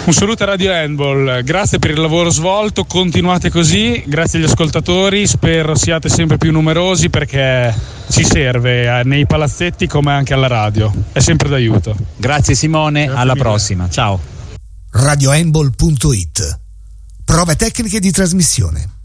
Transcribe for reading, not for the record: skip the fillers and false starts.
Un saluto a Radio Handball, grazie per il lavoro svolto, continuate così, grazie agli ascoltatori, spero siate sempre più numerosi perché ci serve nei palazzetti come anche alla radio, è sempre d'aiuto. Grazie Simone, Grazie alla mille. prossima, ciao. radiohandball.it. Prove tecniche di trasmissione.